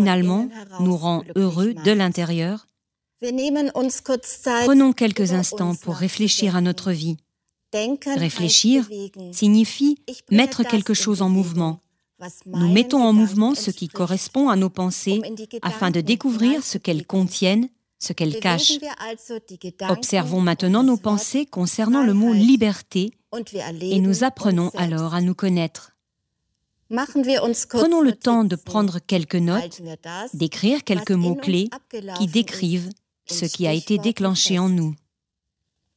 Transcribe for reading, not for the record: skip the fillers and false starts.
finalement nous rend heureux de l'intérieur, prenons quelques instants pour réfléchir à notre vie. Réfléchir signifie mettre quelque chose en mouvement. Nous mettons en mouvement ce qui correspond à nos pensées afin de découvrir ce qu'elles contiennent, ce qu'elles cachent. Observons maintenant nos pensées concernant le mot « liberté » et nous apprenons alors à nous connaître. Prenons le temps de prendre quelques notes, d'écrire quelques mots-clés qui décrivent ce qui a été déclenché en nous.